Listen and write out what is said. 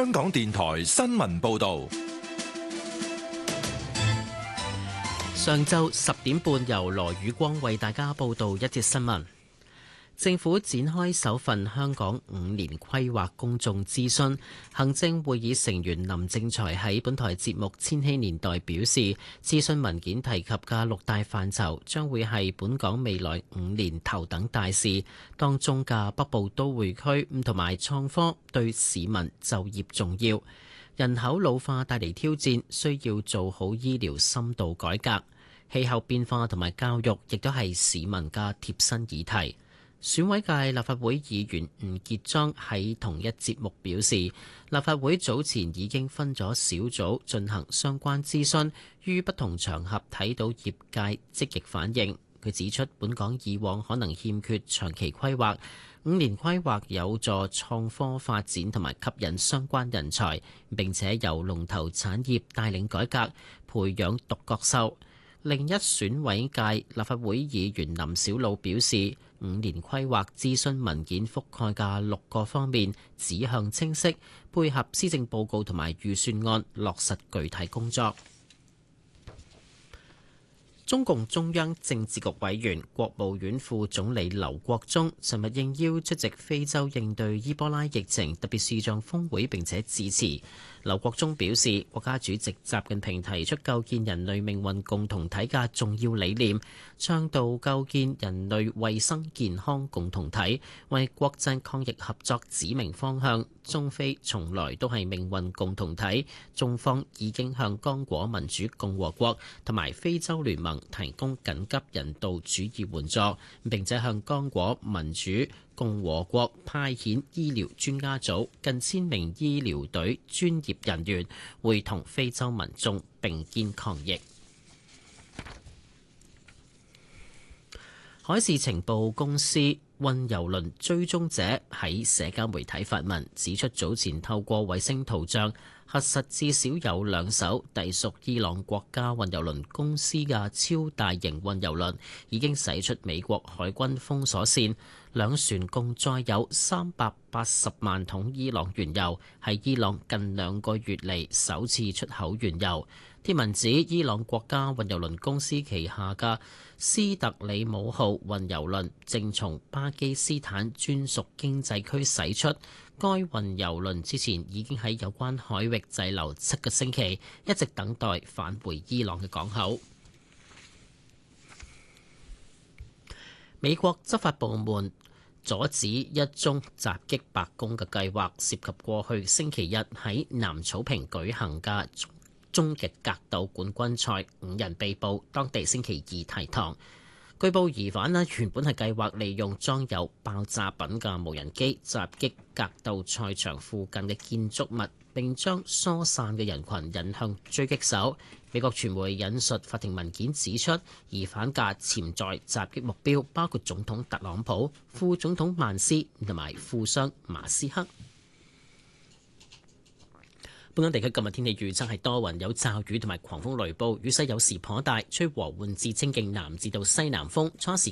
香港電台新聞報道。 上晝10點半，由羅宇光為大家報道一節新聞。政府展開首份香港5年規劃公眾諮詢，行政會議成員林正財喺本台節目《千禧年代》表示，諮詢文件提及嘅6大範疇將會係本港未來5年頭等大事，當中嘅北部都會區同埋創科對市民就業重要，人口老化帶嚟挑戰，需要做好醫療深度改革，氣候變化同埋教育亦都係市民嘅貼身議題。選委界立法會議員吳傑莊喺同一節目表示，立法會早前已經分咗小組進行相關諮詢，於不同場合睇到業界積極反應。佢指出，本港以往可能欠缺長期規劃，5年規劃有助創科發展同埋吸引相關人才，並且由龍頭產業帶領改革，培養獨角獸。另一選委界立法會議員林筱魯表示，5年規劃諮詢文件覆蓋嘅6個方面指向清晰，配合施政報告同埋預算案落實具體工作。中共中央政治局委員、國務院副總理劉國中尋日應邀出席非洲應對伊波拉疫情特別視像峰會並且致辭。劉國中表示，國家主席習近平提出構建人類命運共同體嘅重要理念，倡導構建人類衛生健康共同體，為國際抗疫合作指明方向。中非從來都係命運共同體，中方已經向剛果民主共和國同埋非洲聯盟提供緊急人道主義援助，並且向剛果民主共和國派遣醫療專家組近1000名醫療隊專業人員，會同非洲民眾並肩抗疫。海事情報公司運油輪追蹤者喺社交媒體發文，指出早前透過衛星圖像核實至少有2艘隸屬伊朗國家運油輪公司嘅超大型運油輪已經駛出美國海軍封鎖線，兩船共載有380萬桶伊朗原油，係伊朗近2個月嚟首次出口原油。貼文指伊朗國家運油輪公司旗下嘅斯特里姆號運油輪正從巴基斯坦專屬經濟區駛出，該運油輪之前已經喺有關海域滯留7個星期，一直等待返回伊朗嘅港口。美國執法部門阻止一宗襲擊白宮嘅計劃，涉及過去星期日喺南草坪舉行嘅終極格鬥冠軍賽，5人被捕，當地星期2提堂。據報疑犯原本係計劃利用裝有爆炸品嘅無人機襲擊格鬥賽場附近嘅建築物，並將疏散嘅人群引向狙擊手。美國傳媒引述法庭文件指出，疑犯嘅潛在襲擊目標包括總統特朗普、副總統曼斯同埋富商馬斯克。本港地區今日天氣預測係多雲有驟雨同埋狂風雷暴，雨勢有時頗大，吹和緩至清勁南至到西南風，初時